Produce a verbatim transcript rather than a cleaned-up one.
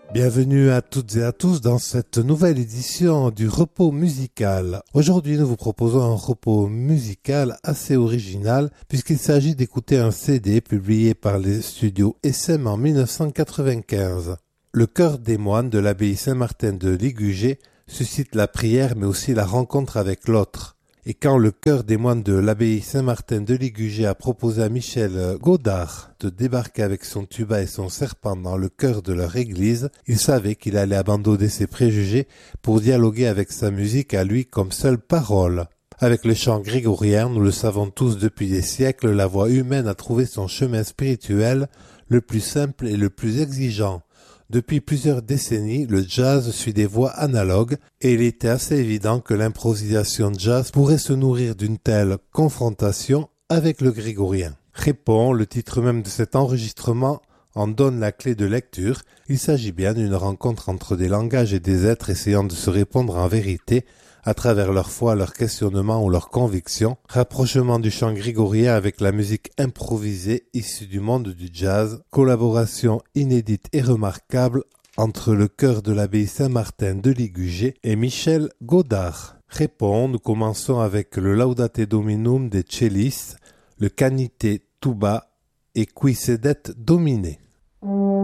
Bienvenue à toutes et à tous dans cette nouvelle édition du repos musical. Aujourd'hui, nous vous proposons un repos musical assez original puisqu'il s'agit d'écouter un C D publié par les studios S M en mille neuf cent quatre-vingt-quinze. Le chœur des moines de l'abbaye Saint-Martin de Ligugé suscite la prière mais aussi la rencontre avec l'autre. Et quand le chœur des moines de l'abbaye Saint-Martin de Ligugé a proposé à Michel Godard de débarquer avec son tuba et son serpent dans le chœur de leur église, il savait qu'il allait abandonner ses préjugés pour dialoguer avec sa musique à lui comme seule parole. Avec le chant grégorien, nous le savons tous depuis des siècles, la voix humaine a trouvé son chemin spirituel le plus simple et le plus exigeant. Depuis plusieurs décennies, le jazz suit des voies analogues et il était assez évident que l'improvisation jazz pourrait se nourrir d'une telle confrontation avec le grégorien. Répond, le titre même de cet enregistrement en donne la clé de lecture. Il s'agit bien d'une rencontre entre des langages et des êtres essayant de se répondre en vérité à travers leur foi, leurs questionnements ou leurs convictions, rapprochement du chant grégorien avec la musique improvisée issue du monde du jazz, collaboration inédite et remarquable entre le chœur de l'abbaye Saint-Martin de Ligugé et Michel Godard. Répond, nous commençons avec le Laudate Dominum des cellistes, le Canite tuba et Qui sedet Domine.